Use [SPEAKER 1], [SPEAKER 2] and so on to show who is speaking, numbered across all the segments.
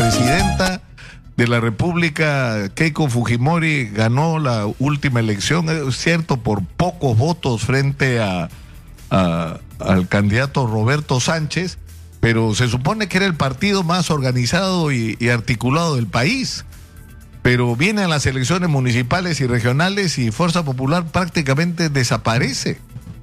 [SPEAKER 1] presidenta de la República, Keiko Fujimori, ganó la última elección, es cierto, por pocos votos frente al candidato Roberto Sánchez, pero se supone que era el partido más organizado y articulado del país. Pero vienen las elecciones municipales y regionales y Fuerza Popular prácticamente desaparece.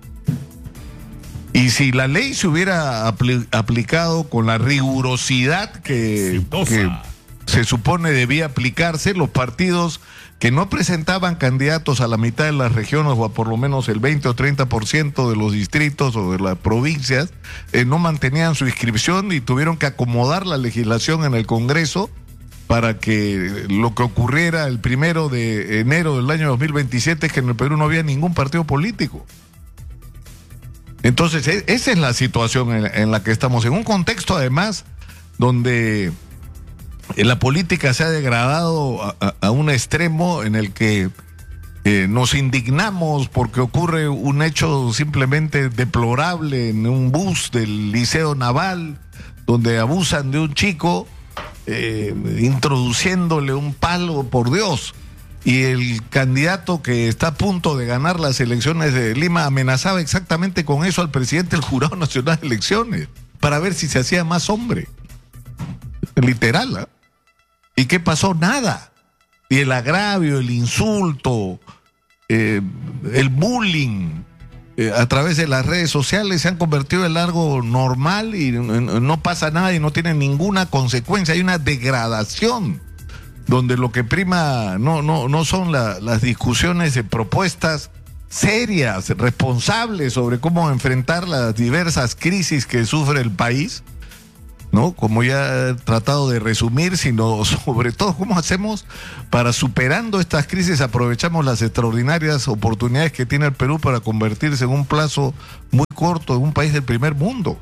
[SPEAKER 1] Y si la ley se hubiera aplicado con la rigurosidad que se supone debía aplicarse, los partidos que no presentaban candidatos a la mitad de las regiones o a por lo menos el 20 o 30% de los distritos o de las provincias, no mantenían su inscripción y tuvieron que acomodar la legislación en el Congreso para que lo que ocurriera el 1 de enero del año 2027 es que en el Perú no había ningún partido político. Entonces, esa es la situación en la que estamos, en un contexto además donde la política se ha degradado a un extremo en el que nos indignamos porque ocurre un hecho simplemente deplorable en un bus del Liceo Naval, donde abusan de un chico introduciéndole un palo, por Dios. Y el candidato que está a punto de ganar las elecciones de Lima amenazaba exactamente con eso al presidente del Jurado Nacional de Elecciones, para ver si se hacía más hombre. Literal, ¿eh? ¿Y qué pasó? Nada. Y el agravio, el insulto, el bullying a través de las redes sociales se han convertido en algo normal y no pasa nada y no tiene ninguna consecuencia. Hay una degradación donde lo que prima no son las discusiones de propuestas serias, responsables sobre cómo enfrentar las diversas crisis que sufre el país, ¿no? Como ya he tratado de resumir, sino sobre todo cómo hacemos para, superando estas crisis, aprovechamos las extraordinarias oportunidades que tiene el Perú para convertirse en un plazo muy corto en un país del primer mundo.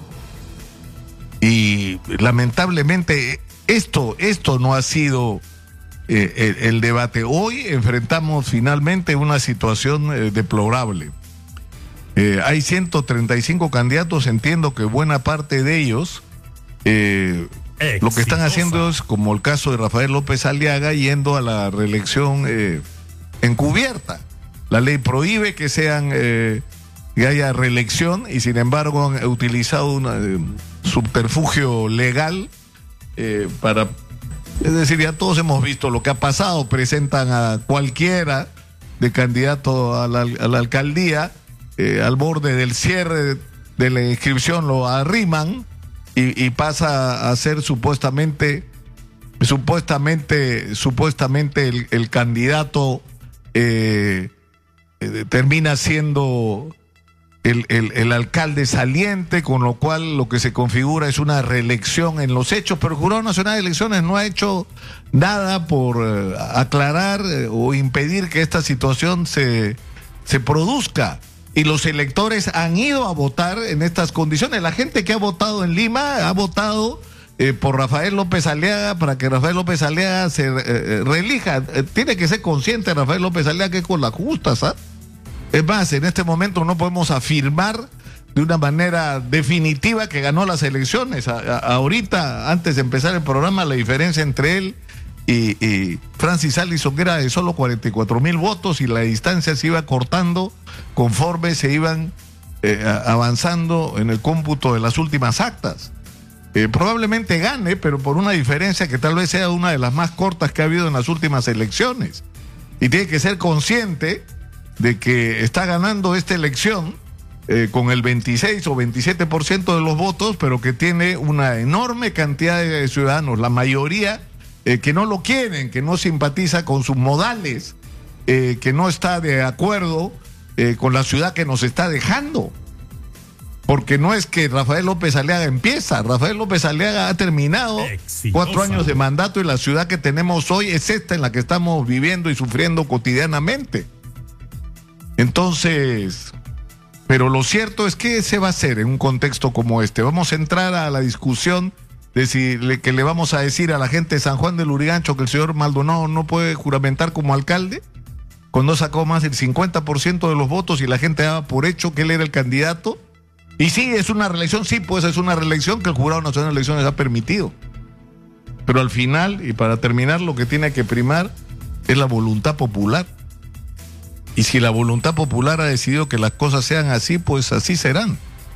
[SPEAKER 1] Y lamentablemente esto no ha sido el debate. Hoy enfrentamos finalmente una situación deplorable. Hay 135 candidatos, entiendo que buena parte de ellos lo que están haciendo es, como el caso de Rafael López Aliaga, yendo a la reelección encubierta. La ley prohíbe que haya reelección y sin embargo han utilizado un subterfugio legal para, es decir, ya todos hemos visto lo que ha pasado, presentan a cualquiera de candidato a la alcaldía, al borde del cierre de la inscripción lo arriman y pasa a ser supuestamente el candidato termina siendo el alcalde saliente, con lo cual lo que se configura es una reelección en los hechos, pero el Jurado Nacional de Elecciones no ha hecho nada por aclarar o impedir que esta situación se produzca. Y los electores han ido a votar en estas condiciones. La gente que ha votado en Lima ha votado por Rafael López Aliaga, para que Rafael López Aliaga se reelija. Tiene que ser consciente Rafael López Aliaga que es con la justa, ¿sabes? Es más, en este momento no podemos afirmar de una manera definitiva que ganó las elecciones. Ahorita, antes de empezar el programa, la diferencia entre él y Francis Allison era de solo 44,000 votos y la distancia se iba cortando conforme se iban avanzando en el cómputo de las últimas actas. Probablemente gane, pero por una diferencia que tal vez sea una de las más cortas que ha habido en las últimas elecciones. Y tiene que ser consciente de que está ganando esta elección con el 26 o 27% de los votos, pero que tiene una enorme cantidad de ciudadanos, la mayoría que no lo quieren, que no simpatiza con sus modales, que no está de acuerdo con la ciudad que nos está dejando. Porque no es que Rafael López Aliaga empieza, Rafael López Aliaga ha terminado 4 años de mandato y la ciudad que tenemos hoy es esta en la que estamos viviendo y sufriendo cotidianamente. Entonces, pero lo cierto es que se va a hacer en un contexto como este. Vamos a entrar a la discusión de si que le vamos a decir a la gente de San Juan del Lurigancho que el señor Maldonado no puede juramentar como alcalde, cuando sacó más del 50% de los votos y la gente daba por hecho que él era el candidato. Y sí, es una reelección, sí, pues es una reelección que el Jurado Nacional de Elecciones ha permitido. Pero al final, y para terminar, lo que tiene que primar es la voluntad popular. Y si la voluntad popular ha decidido que las cosas sean así, pues así serán.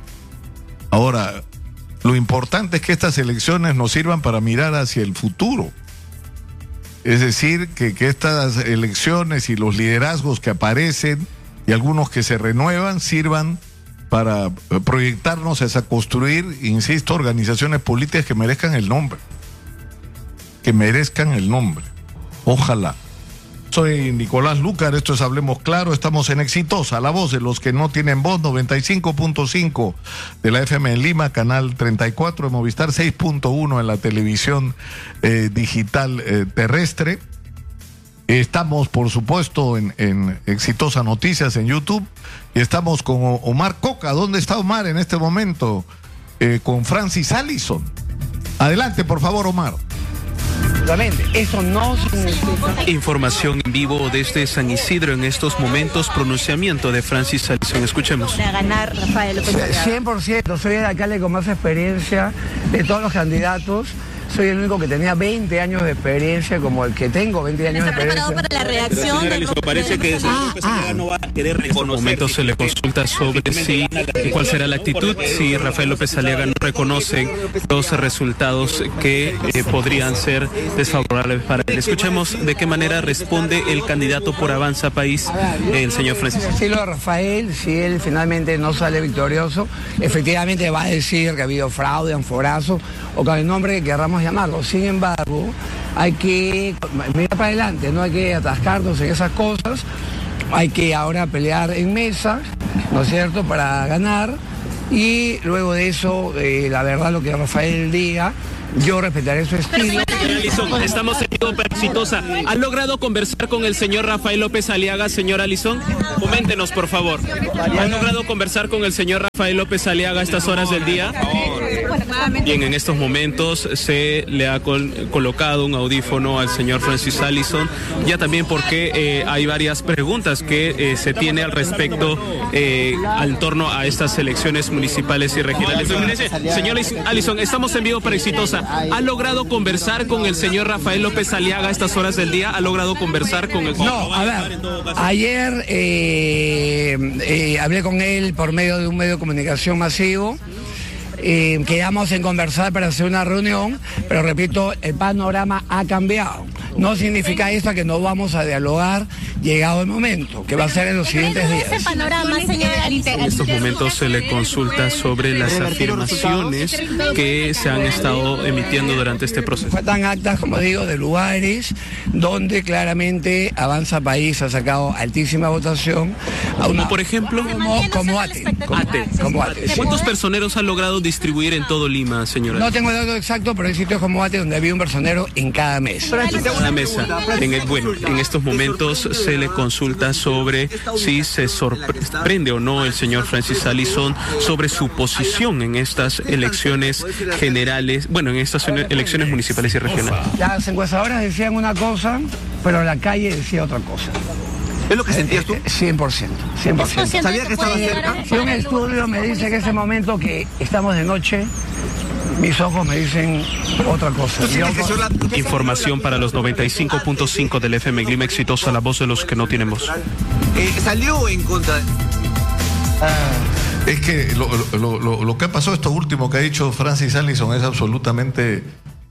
[SPEAKER 1] Ahora, lo importante es que estas elecciones nos sirvan para mirar hacia el futuro. Es decir, que estas elecciones y los liderazgos que aparecen y algunos que se renuevan sirvan para proyectarnos a construir, insisto, organizaciones políticas que merezcan el nombre. Que merezcan el nombre. Ojalá. Soy Nicolás Lucar, esto es Hablemos Claro, estamos en Exitosa, la voz de los que no tienen voz, 95.5 de la FM en Lima, canal 34 de Movistar, 6.1 en la televisión digital terrestre. Estamos, por supuesto, en Exitosa Noticias en YouTube, y estamos con Omar Coca. ¿Dónde está Omar en este momento? Con Francis Allison. Adelante, por favor, Omar.
[SPEAKER 2] Eso no significa...
[SPEAKER 3] Información en vivo desde San Isidro en estos momentos, pronunciamiento de Francis Allison. Escuchemos.
[SPEAKER 4] Para ganar Rafael López Aliaga.
[SPEAKER 2] 100%, soy el alcalde con más experiencia de todos los candidatos. Soy el único que tenía 20 años de experiencia, como el que tengo 20 años de experiencia.
[SPEAKER 4] ¿Está preparado para la reacción?
[SPEAKER 5] Señora Allison, parece que el señor López Aliaga no va a querer reconocer.
[SPEAKER 3] En estos momentos se le consulta sobre si cuál será la actitud si Rafael López Aliaga no reconoce los resultados que podrían ser desfavorables para él. Escuchemos de qué manera responde el candidato por Avanza País, el señor Francis.
[SPEAKER 2] Estilo de Rafael, si él finalmente no sale victorioso, efectivamente va a decir que ha habido fraude, anforazo, o con el nombre que querramos llamarlo. Sin embargo, hay que mirar para adelante, no hay que atascarnos en esas cosas, hay que ahora pelear en mesa, ¿no es cierto?, para ganar, y luego de eso, la verdad, lo que Rafael diga, yo respetaré su estilo.
[SPEAKER 3] Señora Allison, estamos en vivo para Exitosa. ¿Ha logrado conversar con el señor Rafael López Aliaga, señora Allison? Coméntenos, por favor. ¿Ha logrado conversar con el señor Rafael López Aliaga a estas horas del día? Bien, en estos momentos se le ha colocado un audífono al señor Francis Allison, ya también porque hay varias preguntas que se tiene al respecto al torno a estas elecciones municipales y regionales. Señor Allison, estamos en vivo para Exitosa. ¿Ha logrado conversar con el señor Rafael López Aliaga a estas horas del día? ¿Ha logrado conversar con el señor?
[SPEAKER 2] No, a ver, ayer hablé con él por medio de un medio de comunicación masivo. Quedamos en conversar para hacer una reunión, pero repito, el panorama ha cambiado. No significa esto que no vamos a dialogar llegado el momento, que va a ser en los siguientes días.
[SPEAKER 4] Ese panorama, señora Allison.
[SPEAKER 3] En estos momentos se le consulta sobre las afirmaciones que se han estado emitiendo durante este proceso.
[SPEAKER 2] Faltan actas, como digo, de lugares donde claramente Avanza País ha sacado altísima votación.
[SPEAKER 3] Como por ejemplo,
[SPEAKER 2] como ATE.
[SPEAKER 3] ¿Cuántos personeros han logrado distribuir en todo Lima, señora?
[SPEAKER 2] No tengo el dato exacto, pero hay sitios como ATE donde había un personero en cada mesa.
[SPEAKER 3] La mesa. Bueno, en estos momentos se le consulta sobre si se sorprende o no el señor Francis Allison sobre su posición en estas elecciones generales, bueno, en estas elecciones municipales y regionales.
[SPEAKER 2] Las encuestadoras decían una cosa, pero la calle decía otra cosa.
[SPEAKER 5] ¿Es lo que sentías tú?
[SPEAKER 2] 100%.
[SPEAKER 5] ¿Sabía que estaba cerca?
[SPEAKER 2] Si un estudio me dice que ese momento que estamos de noche, mis ojos me dicen otra cosa.
[SPEAKER 3] Información para los 95.5 del FM Lima Exitosa, la voz de los que no tienen voz.
[SPEAKER 5] ¿Salió en contra?
[SPEAKER 1] Es que lo que ha pasado, esto último que ha dicho Francis Allison, es absolutamente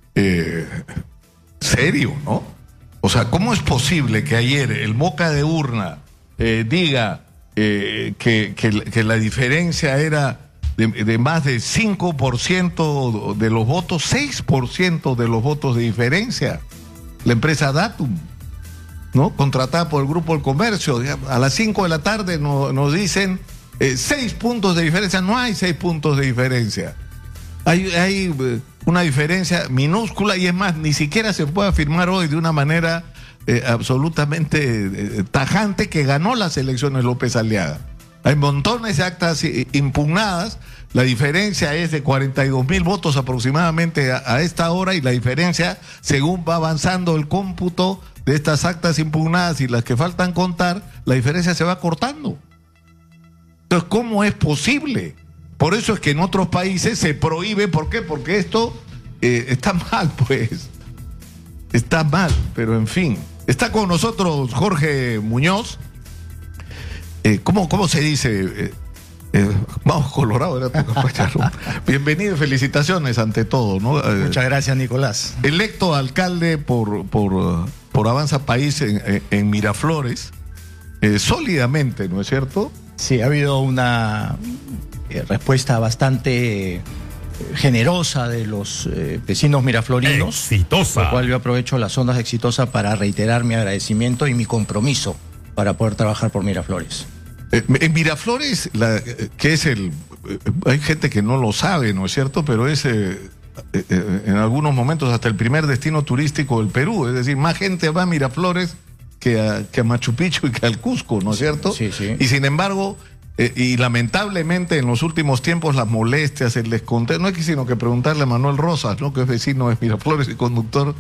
[SPEAKER 1] serio, ¿no? O sea, ¿cómo es posible que ayer el boca de urna diga que la diferencia era de más de 5% de los votos, 6% de los votos de diferencia? La empresa Datum, ¿no?, contratada por el Grupo del Comercio, a las 5 de la tarde nos dicen 6 puntos de diferencia. No hay 6 puntos de diferencia. Hay una diferencia minúscula, y es más, ni siquiera se puede afirmar hoy de una manera absolutamente tajante que ganó las elecciones López Aliaga. Hay montones de actas impugnadas, la diferencia es de 42,000 votos aproximadamente a esta hora, y la diferencia, según va avanzando el cómputo de estas actas impugnadas y las que faltan contar, la diferencia se va cortando. Entonces, ¿cómo es posible? Por eso es que en otros países se prohíbe. ¿Por qué? Porque esto está mal, pues. está mal, pero en fin. Está con nosotros Jorge Muñoz. ¿Cómo se dice? Vamos, Colorado era tu campaña, ¿no? Bienvenido y felicitaciones ante todo, ¿no?
[SPEAKER 6] Muchas gracias, Nicolás.
[SPEAKER 1] Electo alcalde por Avanza País en Miraflores, sólidamente, ¿no es cierto?
[SPEAKER 6] Sí, ha habido una respuesta bastante generosa de los vecinos miraflorinos.
[SPEAKER 7] Exitosa.
[SPEAKER 6] Por lo cual yo aprovecho las ondas exitosas para reiterar mi agradecimiento y mi compromiso para poder trabajar por Miraflores.
[SPEAKER 1] En Miraflores, que es hay gente que no lo sabe, ¿no es cierto? Pero es en algunos momentos hasta el primer destino turístico del Perú. Es decir, más gente va a Miraflores que a Machu Picchu y que al Cusco, ¿no es cierto?
[SPEAKER 6] Sí, sí.
[SPEAKER 1] Y sin embargo, y lamentablemente en los últimos tiempos las molestias, el descontento, no hay que sino que preguntarle a Manuel Rosas, ¿no? Que es vecino de Miraflores y conductor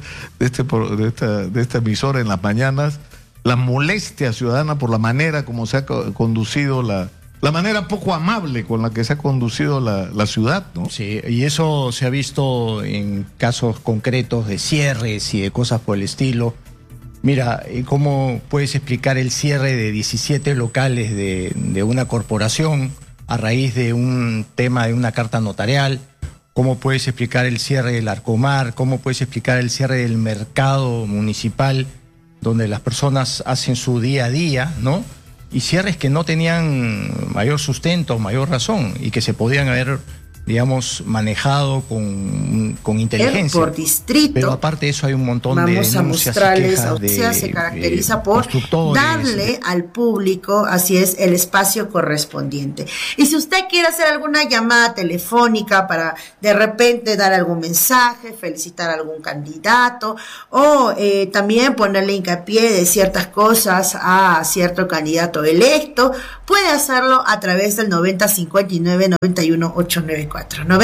[SPEAKER 1] de esta emisora en las mañanas. La molestia ciudadana por la manera como se ha conducido la manera poco amable con la que se ha conducido la ciudad, ¿no?
[SPEAKER 6] Sí, y eso se ha visto en casos concretos de cierres y de cosas por el estilo. Mira, ¿cómo puedes explicar el cierre de 17 locales de una corporación a raíz de un tema de una carta notarial? ¿Cómo puedes explicar el cierre del Arcomar? ¿Cómo puedes explicar el cierre del mercado municipal, donde las personas hacen su día a día, ¿no? Y cierres que no tenían mayor sustento, mayor razón, y que se podían haber, digamos, manejado con inteligencia.
[SPEAKER 8] Por distrito.
[SPEAKER 6] Pero aparte de eso hay un montón de
[SPEAKER 8] denuncias. Vamos a mostrarles, se caracteriza por darle al público, así es, el espacio correspondiente. Y si usted quiere hacer alguna llamada telefónica para de repente dar algún mensaje, felicitar a algún candidato, o también ponerle hincapié de ciertas cosas a cierto candidato electo, puede hacerlo a través del 9059-91894.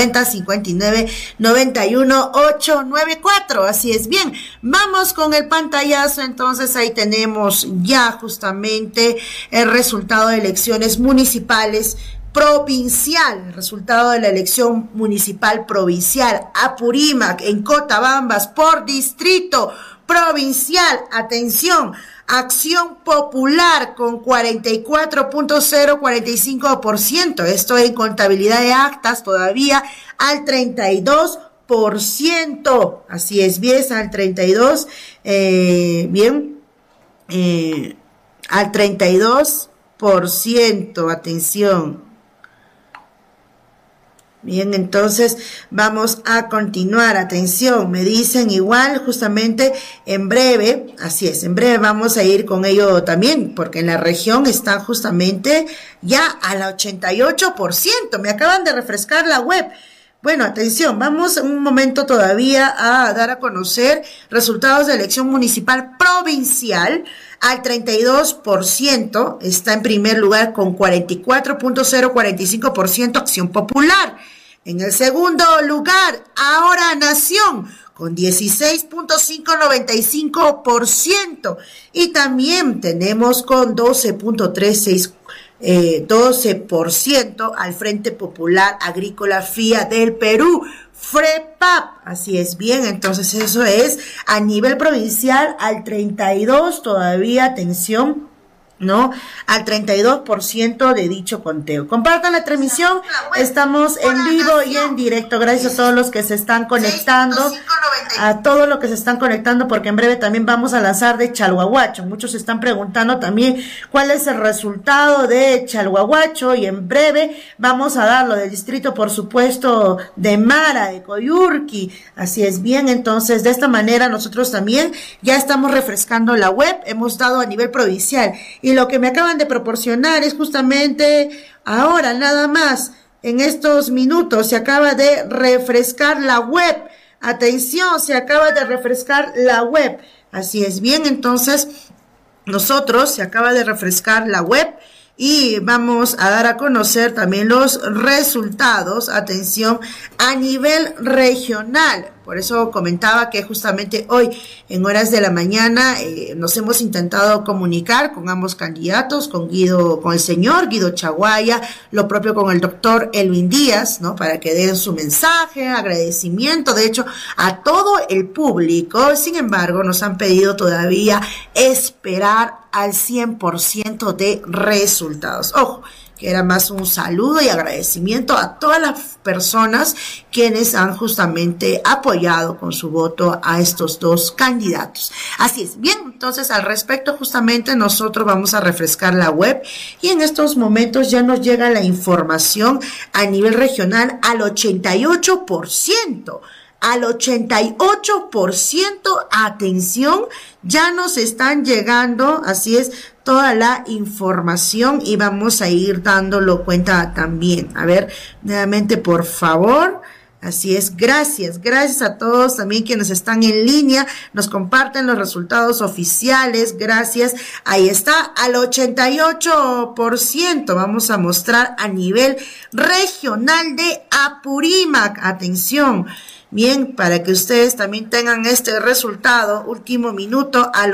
[SPEAKER 8] 9059-91894. Así es. Bien, vamos con el pantallazo. Entonces ahí tenemos ya justamente el resultado de elecciones municipales provincial, el resultado de la elección municipal provincial, Apurímac, en Cotabambas, por distrito provincial. Atención, Acción Popular con 44.045%, esto en contabilidad de actas todavía al 32%, así es, bien, al 32, al 32%, atención. Bien, entonces vamos a continuar. Atención, me dicen igual, justamente en breve, así es, en breve vamos a ir con ello también, porque en la región están justamente ya al 88%. Me acaban de refrescar la web. Bueno, atención, vamos un momento todavía a dar a conocer resultados de elección municipal provincial. Al 32% está en primer lugar con 44.045% Acción Popular. En el segundo lugar, Ahora Nación, con 16.595%. Y también tenemos con 12% al Frente Popular Agrícola FIA del Perú, FREPAP. Así es, bien, entonces eso es a nivel provincial al 32% todavía, atención, ¿no? Al 32% de dicho conteo. Compartan la transmisión, estamos en vivo y en directo. Gracias a todos los que se están conectando, porque en breve también vamos a lanzar de Chalhuahuacho. Muchos se están preguntando también cuál es el resultado de Chalhuahuacho, y en breve vamos a darlo del distrito, por supuesto, de Mara, de Coyurqui. Así es, bien, entonces de esta manera nosotros también ya estamos refrescando la web, hemos dado a nivel provincial. Y lo que me acaban de proporcionar es justamente ahora, nada más, en estos minutos, se acaba de refrescar la web. Atención, se acaba de refrescar la web. Así es, bien, entonces, se acaba de refrescar la web y vamos a dar a conocer también los resultados, atención, a nivel regional. Por eso comentaba que justamente hoy, en horas de la mañana, nos hemos intentado comunicar con ambos candidatos, con el señor Guido Chaguaya, lo propio con el doctor Elvin Díaz, ¿no? Para que den su mensaje, agradecimiento, de hecho, a todo el público. Sin embargo, nos han pedido todavía esperar al 100% de resultados. Ojo, que era más un saludo y agradecimiento a todas las personas quienes han justamente apoyado con su voto a estos dos candidatos. Así es. Bien, entonces al respecto justamente nosotros vamos a refrescar la web y en estos momentos ya nos llega la información a nivel regional al 88%. Al 88%, atención, ya nos están llegando, así es, toda la información y vamos a ir dándolo cuenta también. A ver, nuevamente, por favor. Así es, gracias a todos también quienes están en línea, nos comparten los resultados oficiales, gracias, ahí está, al 88%, vamos a mostrar a nivel regional de Apurímac, atención. Bien, para que ustedes también tengan este resultado, último minuto, al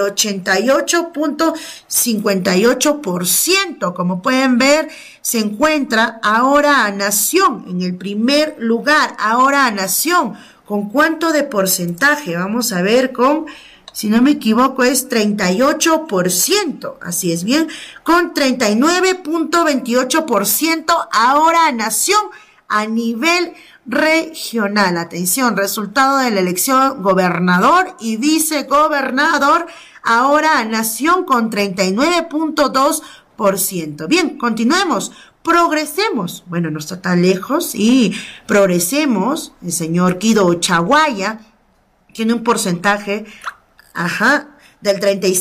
[SPEAKER 8] 88.58%. Como pueden ver, se encuentra Ahora Nación en el primer lugar. Ahora Nación, ¿con cuánto de porcentaje? Vamos a ver con, si no me equivoco, es 38%. Así es, bien, con 39.28%. Ahora Nación a nivel regional. Atención, resultado de la elección gobernador y vicegobernador. Ahora Nación con 39.2%. Bien, continuemos. Progresemos. Bueno, no está tan lejos y progresemos. El señor Guido Chaguaya tiene un porcentaje, del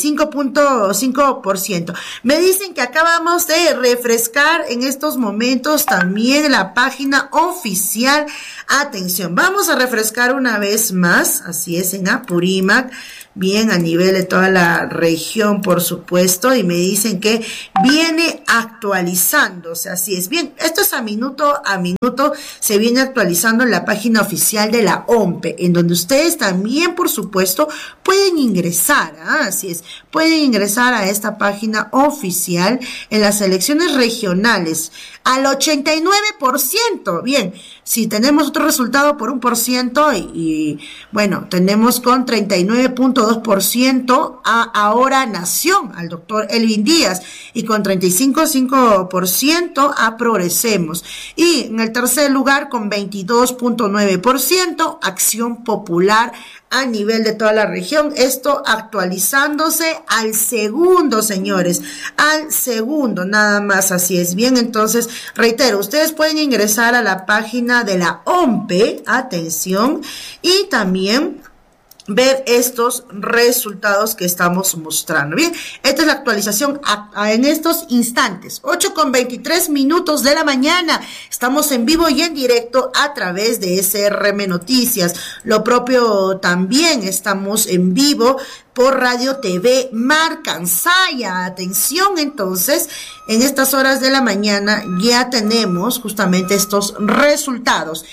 [SPEAKER 8] 35.5%. Me dicen que acabamos de refrescar en estos momentos también la página oficial. Atención, vamos a refrescar una vez más, así es, en Apurímac, bien, a nivel de toda la región, por supuesto, y me dicen que viene actualizándose, así es. Bien, esto es a minuto, se viene actualizando en la página oficial de la OMPE, en donde ustedes también, por supuesto, pueden ingresar, así es, pueden ingresar a esta página oficial en las elecciones regionales al 89%. Bien, si tenemos otro resultado por 1% y bueno, tenemos con 39.2% a Ahora Nación, al doctor Elvin Díaz, y con 35.5% a Progresemos. Y en el tercer lugar, con 22.9%, Acción Popular a nivel de toda la región. Esto actualizándose al segundo, señores, al segundo, nada más, así es. Bien, entonces, reitero, ustedes pueden ingresar a la página de la OMPE, atención, y también ver estos resultados que estamos mostrando. Bien, esta es la actualización en estos instantes. 8:23 de la mañana. Estamos en vivo y en directo a través de SRM Noticias. Lo propio también estamos en vivo por Radio TV Marcansaya. Atención, entonces, en estas horas de la mañana ya tenemos justamente estos resultados.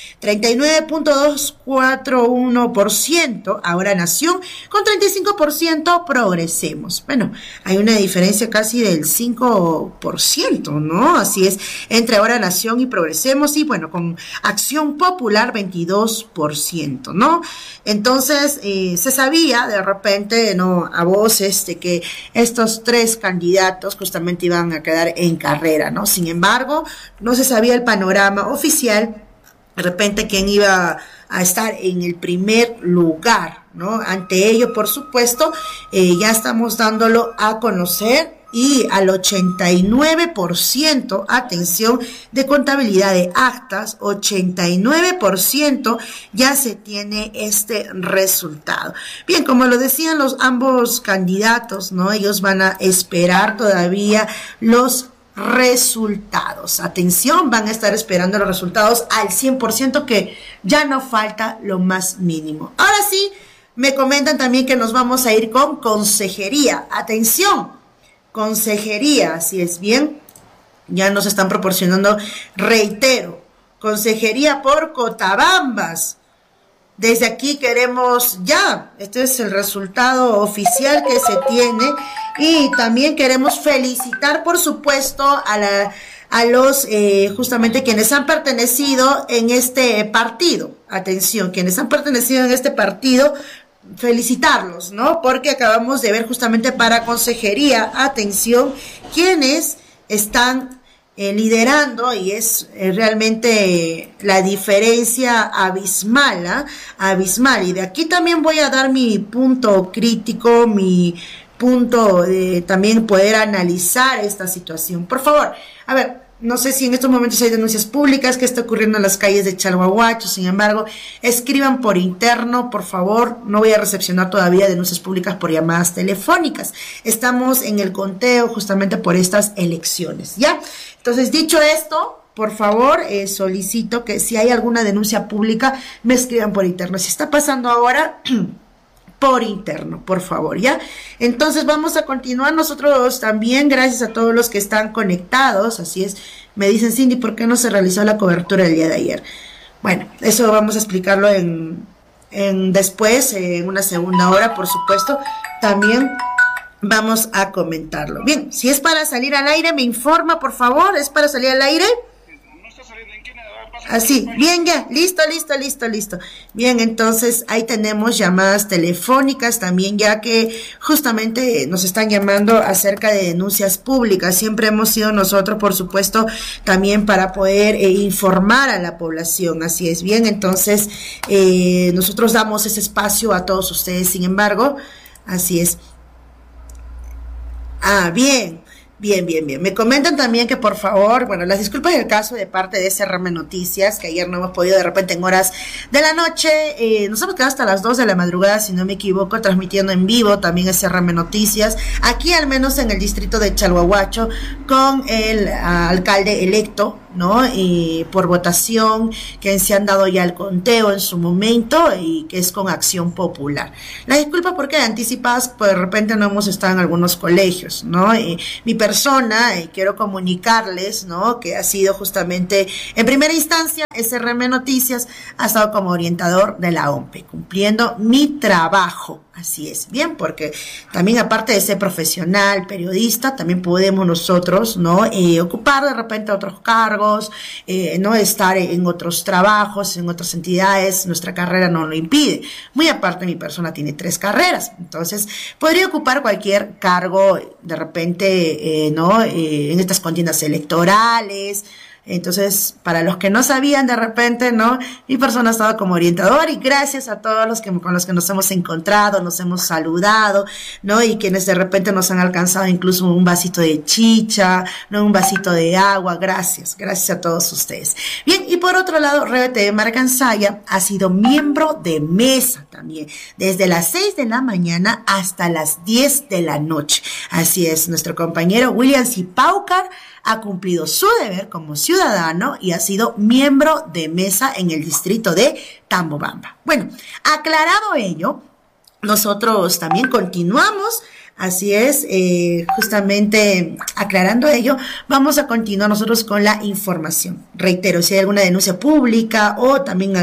[SPEAKER 8] 39.241% Ahora Nación, con 35% Progresemos. Bueno, hay una diferencia casi del 5%, ¿no? Así es, entre Ahora Nación y Progresemos, y bueno, con Acción Popular 22%, ¿no? Entonces, se sabía de repente, no a voces, de que estos tres candidatos justamente iban a quedar en carrera, ¿no? Sin embargo, no se sabía el panorama oficial, de repente quién iba a estar en el primer lugar, ¿no? Ante ello, por supuesto, ya estamos dándolo a conocer. Y al 89%, atención, de contabilidad de actas, 89% ya se tiene este resultado. Bien, como lo decían los ambos candidatos, ¿no? Ellos van a esperar todavía los resultados. Atención, van a estar esperando los resultados al 100%, que ya no falta lo más mínimo. Ahora sí, me comentan también que nos vamos a ir con consejería. Atención. Consejería, así es, bien. Ya nos están proporcionando, reitero, consejería por Cotabambas. Desde aquí queremos ya, este es el resultado oficial que se tiene, y también queremos felicitar, por supuesto, a los justamente quienes han pertenecido en este partido. Atención, quienes han pertenecido en este partido, felicitarlos, ¿no? Porque acabamos de ver justamente para consejería, atención, quienes están liderando, y es realmente la diferencia abismal, ¿eh? Abismal. Y de aquí también voy a dar mi punto crítico, mi punto de también poder analizar esta situación. Por favor, a ver, no sé si en estos momentos hay denuncias públicas, qué está ocurriendo en las calles de Chalhuahuacho. Sin embargo, escriban por interno, por favor. No voy a recepcionar todavía denuncias públicas por llamadas telefónicas. Estamos en el conteo justamente por estas elecciones, ¿ya? Entonces, dicho esto, por favor, solicito que si hay alguna denuncia pública, me escriban por interno. Si está pasando ahora, por interno, por favor, ¿ya? Entonces vamos a continuar nosotros también, gracias a todos los que están conectados. Así es, me dicen, Cindy, ¿por qué no se realizó la cobertura el día de ayer? Bueno, eso vamos a explicarlo después, en una segunda hora, por supuesto. También vamos a comentarlo. Bien, si es para salir al aire, me informa, por favor. ¿Es para salir al aire? Así, bien, ya, listo. Bien, entonces ahí tenemos llamadas telefónicas también, ya que justamente nos están llamando acerca de denuncias públicas. Siempre hemos sido nosotros, por supuesto, también para poder informar a la población. Así es, bien, entonces nosotros damos ese espacio a todos ustedes. Sin embargo, así es. Bien. Me comentan también que, por favor, bueno, las disculpas del caso de parte de SRM Noticias, que ayer no hemos podido de repente en horas de la noche, nos hemos quedado hasta las 2 de la madrugada, si no me equivoco, transmitiendo en vivo también SRM Noticias, aquí al menos en el distrito de Chalhuahuacho, con el alcalde electo, ¿no? Por votación, que se han dado ya el conteo en su momento, y que es con Acción Popular. La disculpa porque anticipadas, pues de repente no hemos estado en algunos colegios, ¿no? Mi persona, quiero comunicarles, ¿no?, que ha sido justamente, en primera instancia, SRM Noticias ha estado como orientador de la OMPE, cumpliendo mi trabajo. Así es, bien, porque también aparte de ser profesional, periodista, también podemos nosotros, ¿no?, ocupar de repente otros cargos, no estar en otros trabajos, en otras entidades. Nuestra carrera no lo impide. Muy aparte, mi persona tiene 3 carreras, entonces podría ocupar cualquier cargo de repente, en estas contiendas electorales. Entonces, para los que no sabían, de repente, ¿no?, mi persona ha estado como orientador, y gracias a todos los que con los que nos hemos encontrado, nos hemos saludado, ¿no?, y quienes de repente nos han alcanzado incluso un vasito de chicha, ¿no?, un vasito de agua. Gracias a todos ustedes. Bien, y por otro lado, RBTV Marcansaya ha sido miembro de mesa también, desde las 6 de la mañana hasta las 10 de la noche. Así es, nuestro compañero William Zipaucar ha cumplido su deber como ciudadano y ha sido miembro de mesa en el distrito de Tambobamba. Bueno, aclarado ello, nosotros también continuamos. Así es, justamente aclarando ello, vamos a continuar nosotros con la información. Reitero, si hay alguna denuncia pública o también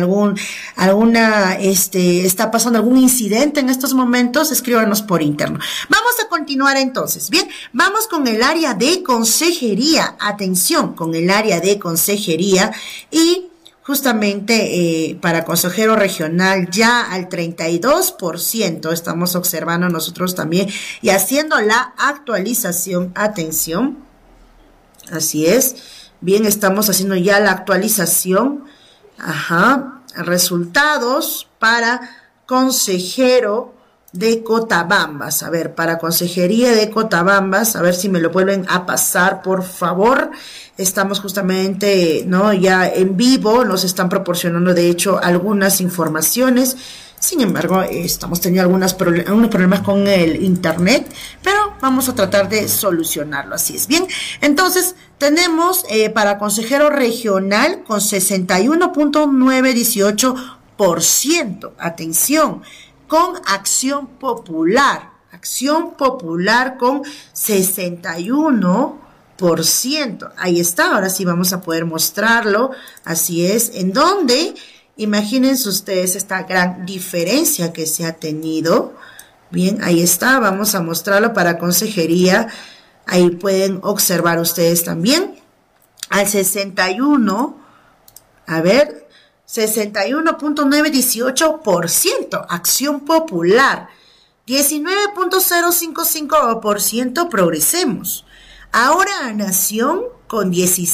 [SPEAKER 8] está pasando algún incidente en estos momentos, escríbanos por interno. Vamos a continuar entonces. Bien, vamos con el área de consejería. Atención, con el área de consejería, y justamente para consejero regional ya al 32%, estamos observando nosotros también y haciendo la actualización. Atención, así es, bien, estamos haciendo ya la actualización. Resultados para consejero de Cotabambas. A ver, para consejería de Cotabambas, a ver si me lo vuelven a pasar, por favor. Estamos justamente, ¿no?, ya en vivo, nos están proporcionando de hecho algunas informaciones. Sin embargo, estamos teniendo algunos problemas con el internet, pero vamos a tratar de solucionarlo. Así es, bien. Entonces, tenemos para consejero regional con 61.918%. Atención, con Acción Popular con 61.918%. Ahí está, ahora sí vamos a poder mostrarlo. Así es, en donde, imagínense ustedes esta gran diferencia que se ha tenido. Bien, ahí está, vamos a mostrarlo para consejería. Ahí pueden observar ustedes también. Al 61, a ver, 61.918%, Acción Popular. 19.055% Progresemos. Ahora Nación con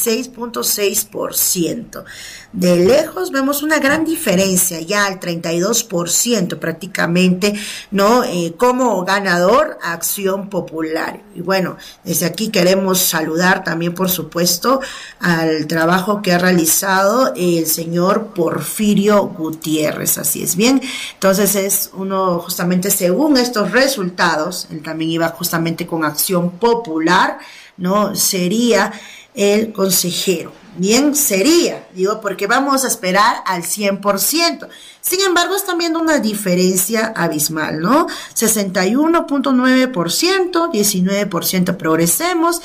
[SPEAKER 8] 16.6%. De lejos vemos una gran diferencia, ya al 32% prácticamente, ¿no? Como ganador, Acción Popular. Y bueno, desde aquí queremos saludar también, por supuesto, al trabajo que ha realizado el señor Porfirio Gutiérrez, así es bien. Entonces es uno, justamente según estos resultados, él también iba justamente con Acción Popular, ¿no? Sería el consejero. Bien, sería, digo, porque vamos a esperar al 100%. Sin embargo, están viendo una diferencia abismal, ¿no? 61.9%, 19% Progresemos,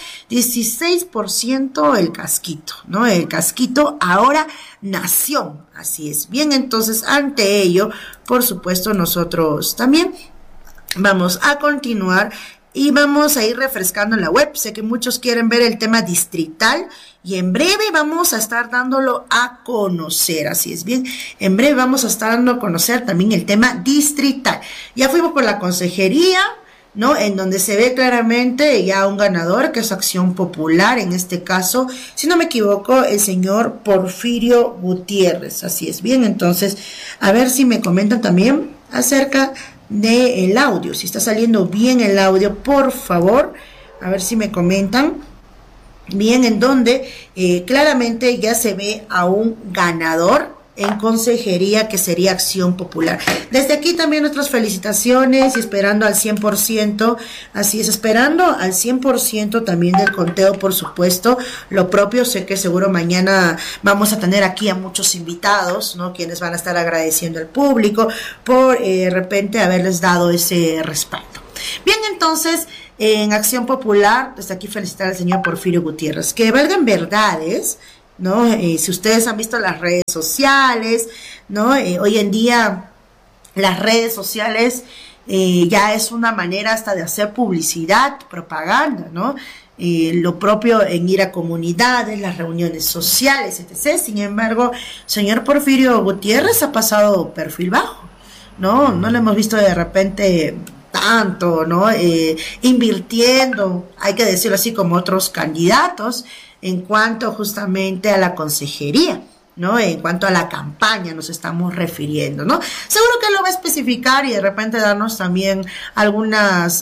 [SPEAKER 8] 16% el casquito, ¿no? El casquito ahora Nación, así es. Bien, entonces, ante ello, por supuesto, nosotros también vamos a continuar y vamos a ir refrescando en la web. Sé que muchos quieren ver el tema distrital y en breve vamos a estar dándolo a conocer, así es bien. En breve vamos a estar dando a conocer también el tema distrital. Ya fuimos por la consejería, ¿no? En donde se ve claramente ya un ganador, que es Acción Popular, en este caso, si no me equivoco, el señor Porfirio Gutiérrez, así es bien. Entonces, a ver si me comentan también acerca del audio, si está saliendo bien el audio, por favor, a ver si me comentan bien, en donde claramente ya se ve a un ganador en consejería, que sería Acción Popular. Desde aquí también nuestras felicitaciones y esperando al 100%, así es, esperando al 100% también del conteo, por supuesto. Lo propio, sé que seguro mañana vamos a tener aquí a muchos invitados, ¿no? Quienes van a estar agradeciendo al público por de repente haberles dado ese respaldo. Bien, entonces, en Acción Popular, desde aquí felicitar al señor Porfirio Gutiérrez. Que valgan verdades, ¿no? Si ustedes han visto las redes sociales, ¿no? Hoy en día las redes sociales ya es una manera hasta de hacer publicidad, propaganda, ¿no? Lo propio en ir a comunidades, las reuniones sociales, etc. Sin embargo, señor Porfirio Gutiérrez ha pasado perfil bajo, ¿no? No lo hemos visto de repente tanto, ¿no? Invirtiendo, hay que decirlo así, como otros candidatos, en cuanto justamente a la consejería, ¿no? En cuanto a la campaña nos estamos refiriendo, ¿no? Seguro que lo va a especificar y de repente darnos también algunas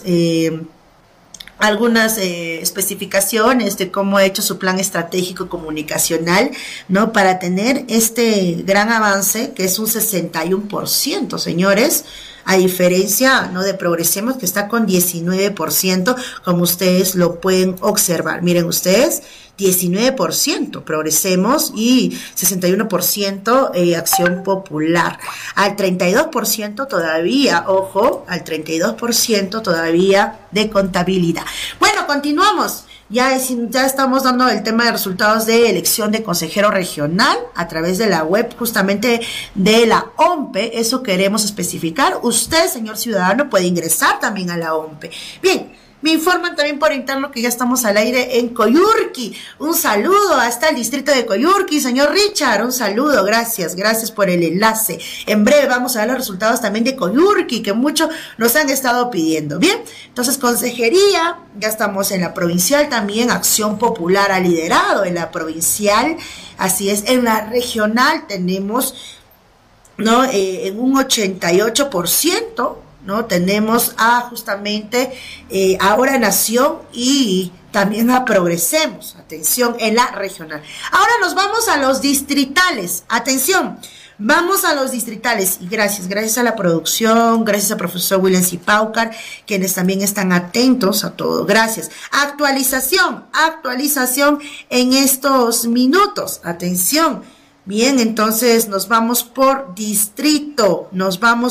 [SPEAKER 8] especificaciones de cómo ha hecho su plan estratégico comunicacional, ¿no? Para tener este gran avance, que es un 61%, señores, a diferencia, ¿no?, de Progresemos, que está con 19%, como ustedes lo pueden observar. Miren ustedes, 19% Progresemos y 61% Acción Popular. Al 32% todavía, ojo, al 32% todavía de contabilidad. Bueno, continuamos. Ya estamos dando el tema de resultados de elección de consejero regional a través de la web justamente de la OMPE. Eso queremos especificar. Usted, señor ciudadano, puede ingresar también a la OMPE. Bien, me informan también por interno que ya estamos al aire en Coyurqui. Un saludo hasta el distrito de Coyurqui, señor Richard. Un saludo, gracias por el enlace. En breve vamos a ver los resultados también de Coyurqui, que muchos nos han estado pidiendo. Bien, entonces consejería, ya estamos en la provincial también. Acción Popular ha liderado en la provincial, así es. En la regional tenemos, ¿no?, en un 88%, ¿no? Tenemos a justamente ahora Nación y también a Progresemos. Atención, en la regional. Ahora nos vamos a los distritales. Atención, vamos a los distritales. Y gracias a la producción, gracias al profesor William Zipaucar, quienes también están atentos a todo. Gracias. Actualización en estos minutos. Atención. Bien, entonces nos vamos por distrito,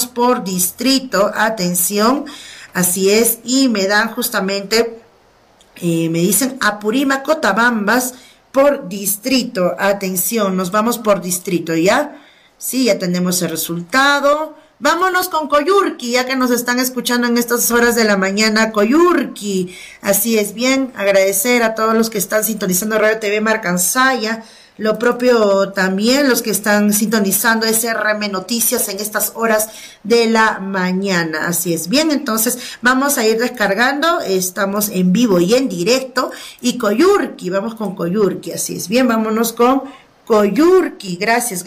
[SPEAKER 8] atención, así es, y me dan justamente Me dicen Apurímac, Cotabambas por distrito. Atención, nos vamos por distrito, ¿ya? Sí, ya tenemos el resultado. Vámonos con Coyurqui, ya que nos están escuchando en estas horas de la mañana. Coyurqui, así es, bien, agradecer a todos los que están sintonizando Radio TV Marcansaya, lo propio también los que están sintonizando SRM Noticias en estas horas de la mañana, así es, bien, entonces vamos a ir descargando, estamos en vivo y en directo, y Coyurqui, vamos con Coyurqui, así es, bien, vámonos con Coyurqui, gracias.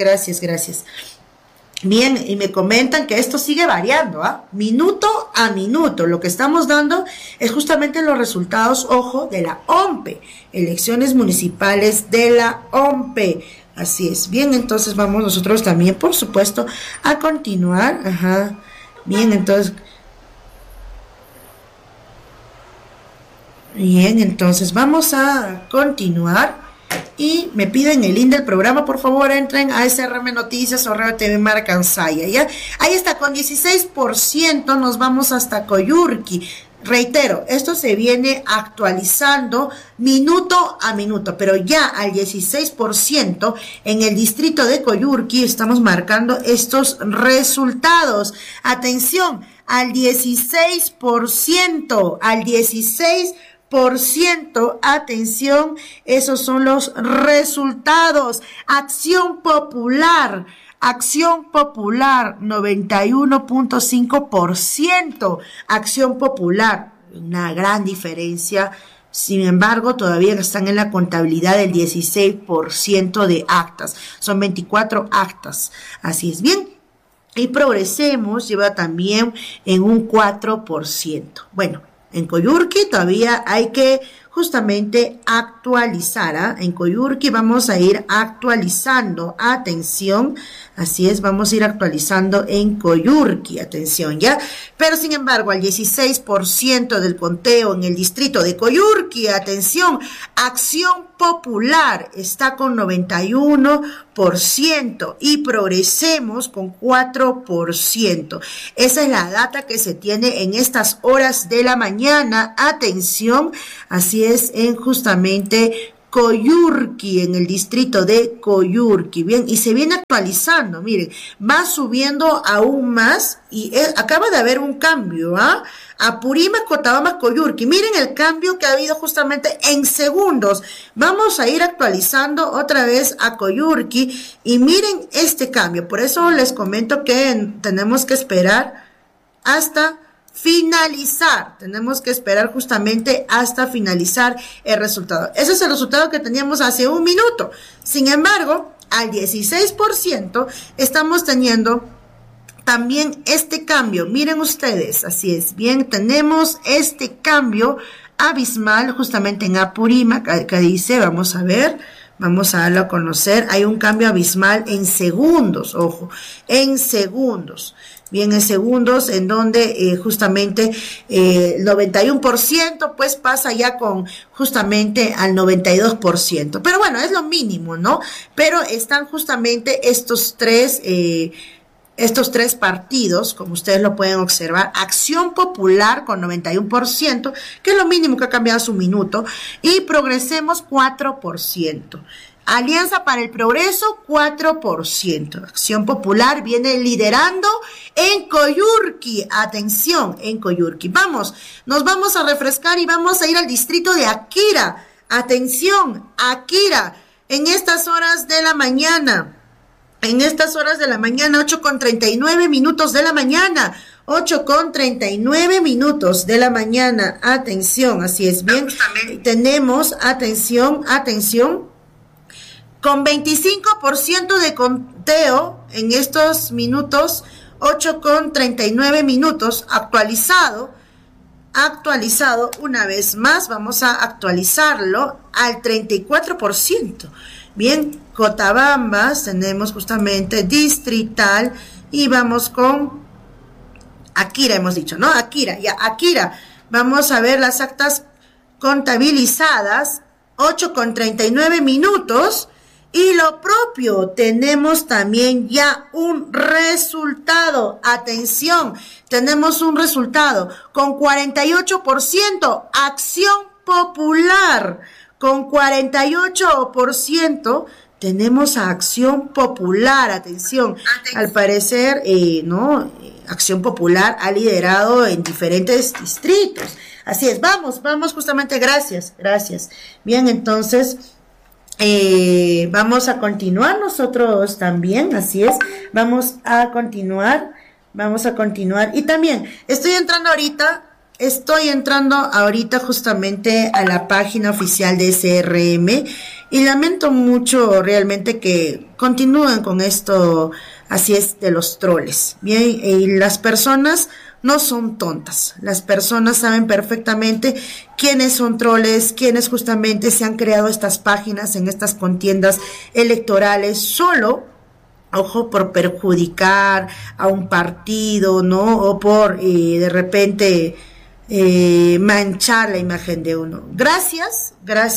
[SPEAKER 8] Bien, y me comentan que esto sigue variando, minuto a minuto. Lo que estamos dando es justamente los resultados, ojo, de la OMPE, elecciones municipales de la OMPE. Así es. Bien, entonces vamos nosotros también, por supuesto, a continuar. Ajá. Bien, entonces vamos a continuar. Y me piden el link del programa, por favor, entren a SRM Noticias o Radio TV Marcansaya, ¿ya? Ahí está, con 16% nos vamos hasta Coyurqui. Reitero, esto se viene actualizando minuto a minuto, pero ya al 16% en el distrito de Coyurqui estamos marcando estos resultados. Atención, al 16%, atención, esos son los resultados. Acción Popular, 91.5%. Acción Popular, una gran diferencia. Sin embargo, todavía están en la contabilidad del 16% de actas. Son 24 actas. Así es, bien. Y Progresemos lleva también en un 4%. Bueno, en Coyurqui todavía hay que justamente actualizar, En Coyurqui vamos a ir actualizando, atención, así es, vamos a ir actualizando en Coyurqui, atención, ¿ya? Pero sin embargo, al 16% del conteo en el distrito de Coyurqui, atención, Acción Popular está con 91% y Progresemos con 4%. Esa es la data que se tiene en estas horas de la mañana, atención, así es, en justamente Coyurqui, en el distrito de Coyurqui, bien, y se viene actualizando, miren, va subiendo aún más y acaba de haber un cambio, Apurímac, Cotabambas, Coyurqui, miren el cambio que ha habido justamente en segundos. Vamos a ir actualizando otra vez a Coyurqui y miren este cambio, por eso les comento que tenemos que esperar hasta finalizar, tenemos que esperar justamente hasta finalizar el resultado. Ese es el resultado que teníamos hace un minuto. Sin embargo, al 16% estamos teniendo también este cambio. Miren ustedes, así es, bien, tenemos este cambio abismal justamente en Apurímac, que dice, vamos a darlo a conocer, hay un cambio abismal en segundos, ojo, en segundos. Bien, en segundos, en donde justamente el 91% pues pasa ya con justamente al 92%. Pero bueno, es lo mínimo, ¿no? Pero están justamente estos tres partidos, como ustedes lo pueden observar, Acción Popular con 91%, que es lo mínimo que ha cambiado su minuto, y Progresemos 4%. Alianza para el Progreso, 4%. Acción Popular viene liderando en Coyurqui. Atención, en Coyurqui. Nos vamos a refrescar y vamos a ir al distrito de Akira. Atención, Akira. En estas horas de la mañana, 8:39 minutos de la mañana. 8:39 minutos de la mañana. Atención, así es, bien. Tenemos, atención, con 25% de conteo en estos minutos, 8:39 minutos, actualizado una vez más, vamos a actualizarlo al 34%. Bien, Cotabambas, tenemos justamente distrital, y vamos con Akira, hemos dicho, ¿no? Akira, vamos a ver las actas contabilizadas, 8:39 minutos, y lo propio, tenemos también ya un resultado. Atención, tenemos un resultado con 48%, Acción Popular. Con 48% tenemos a Acción Popular. Atención, al parecer, Acción Popular ha liderado en diferentes distritos. Así es, vamos justamente, gracias. Bien, entonces, vamos a continuar nosotros también, así es, vamos a continuar, y también estoy entrando ahorita justamente a la página oficial de SRM y lamento mucho realmente que continúen con esto, así es, de los troles. Bien, y las personas no son tontas, las personas saben perfectamente quiénes son troles, quiénes justamente se han creado estas páginas en estas contiendas electorales solo, ojo, por perjudicar a un partido, ¿no? O por de repente manchar la imagen de uno. Gracias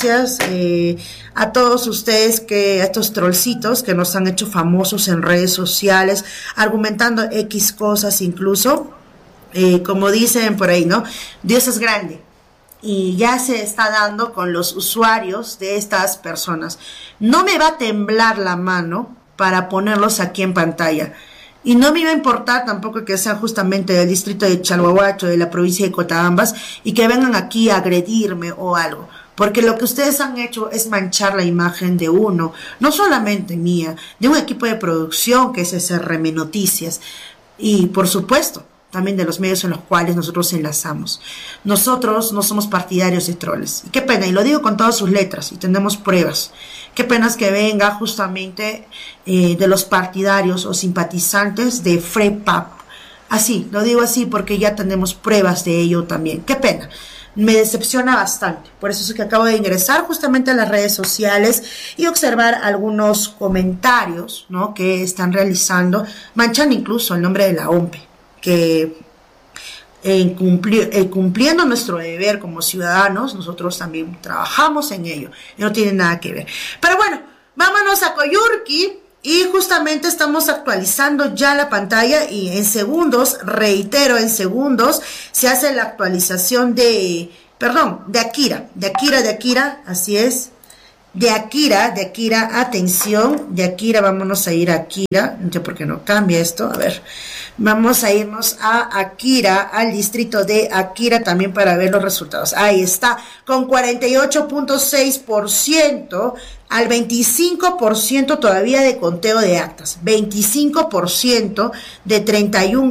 [SPEAKER 8] a todos ustedes, a estos trollcitos que nos han hecho famosos en redes sociales, argumentando X cosas incluso, como dicen por ahí, ¿no? Dios es grande. Y ya se está dando con los usuarios de estas personas. No me va a temblar la mano para ponerlos aquí en pantalla. Y no me iba a importar tampoco que sean justamente del distrito de Chalhuahuacho, de la provincia de Cotabambas, y que vengan aquí a agredirme o algo. Porque lo que ustedes han hecho es manchar la imagen de uno, no solamente mía, de un equipo de producción que es SRM Noticias. Y por supuesto, también de los medios en los cuales nosotros enlazamos. Nosotros no somos partidarios de troles. Y qué pena, y lo digo con todas sus letras, y tenemos pruebas. Qué pena es que venga justamente de los partidarios o simpatizantes de FREPAP. Así, lo digo así porque ya tenemos pruebas de ello también. Qué pena. Me decepciona bastante. Por eso es que acabo de ingresar justamente a las redes sociales y observar algunos comentarios, ¿no?, que están realizando, manchando incluso el nombre de la OMPE, que cumpliendo nuestro deber como ciudadanos, nosotros también trabajamos en ello, y no tiene nada que ver. Pero bueno, vámonos a Coyurqui, y justamente estamos actualizando ya la pantalla, y en segundos, reitero, en segundos, se hace la actualización de Akira, así es, de Akira, atención, de Akira, vámonos a ir a Akira, no sé por qué no cambia esto, a ver, vamos a irnos a Akira, al distrito de Akira también para ver los resultados. Ahí está, con 48.6% al 25% todavía de conteo de actas, 25% de 31